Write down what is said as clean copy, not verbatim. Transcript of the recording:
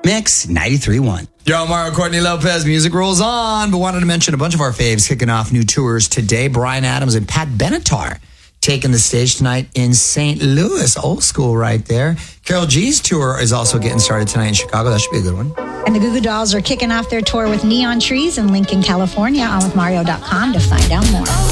Mix 93.1. Yo, Mario Courtney Lopez. Music rolls on, but wanted to mention a bunch of our faves kicking off new tours today. Bryan Adams and Pat Benatar taking the stage tonight in St. Louis. Old school right there. Karol G's tour is also getting started tonight in Chicago. That should be a good one. And the Goo Goo Dolls are kicking off their tour with Neon Trees in Lincoln, California. On with Mario.com to find out more.